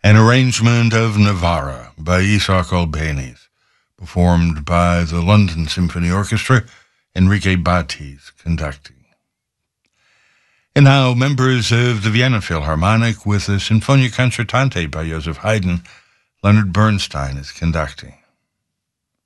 An arrangement of Navara by Isaac Albéniz, performed by the London Symphony Orchestra, Enrique Batiz conducting. And now, members of the Vienna Philharmonic with the Sinfonia Concertante by Joseph Haydn, Leonard Bernstein is conducting.